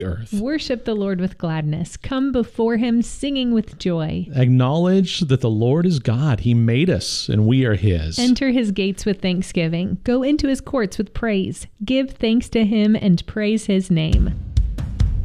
earth. Worship the Lord with gladness. Come before him singing with joy. Acknowledge that the Lord is God. He made us, and we are his. Enter his gates with thanksgiving. Go into his courts with praise. Give thanks to him and praise his name.